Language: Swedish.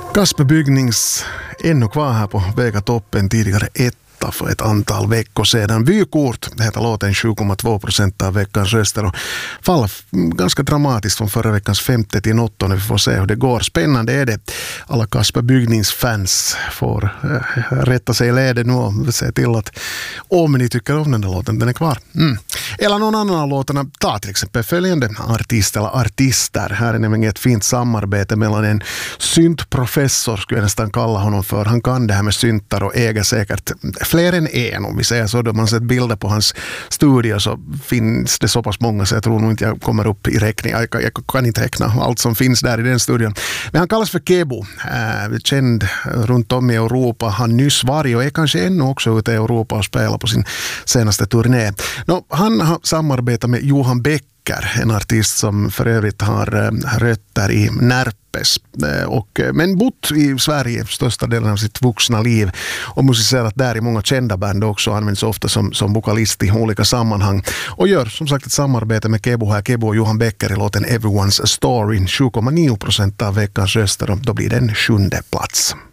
Kasper Bygnings ännu kvar här på Vegatoppen, tidigare etta för ett antal veckor sedan. Vykort heter låten, 7,2% av veckans röster och faller ganska dramatiskt från förra veckans 5:e till 8:e. Vi får se hur det går. Spännande är det. Alla Kasper Bygnings fans får rätta sig i ledet nu och se till att om ni tycker om den där låten, den är kvar. Eller någon annan av låtarna, ta till exempel följande artist eller artister. Här är nämligen ett fint samarbete mellan en syntprofessor, skulle jag nästan kalla honom för. Han kan det här med syntar och äger säkert fler än en, om vi säger så. Då man sett bilder på hans studio så finns det så pass många så jag tror nog inte jag kommer upp i räkning. Jag kan inte räkna allt som finns där i den studion. Men han kallas för Kebo. Känd runt om i Europa. Han nyss varit och är kanske ännu också ute i Europa och spelar på sin senaste turné. Han har samarbetat med Johan Becker, en artist som för övrigt har rötter i Närpes men bott i Sverige största delen av sitt vuxna liv och musicerat där i många kända band också, används ofta som vokalist i olika sammanhang och gör som sagt ett samarbete med Kebo och Johan Becker i låten Everyone's Story, 7,9% av veckans röster och då blir den 7:e plats.